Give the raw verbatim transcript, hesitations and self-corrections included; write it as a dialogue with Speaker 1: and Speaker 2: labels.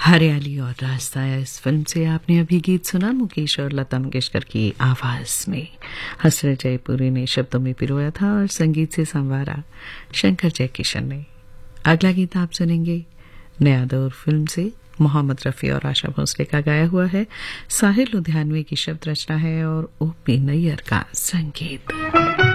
Speaker 1: हरियाली और रास्ता, इस फिल्म से आपने अभी गीत सुना मुकेश और लता मंगेशकर की आवाज में। हसरत जयपुरी ने शब्दों में पिरोया था और संगीत से संवारा शंकर जयकिशन ने। अगला गीत आप सुनेंगे नया दौर फिल्म से, मोहम्मद रफी और आशा भोसले का गाया हुआ है। साहिर लुधियानवी की शब्द रचना है और ओ पी नैयर का संगीत।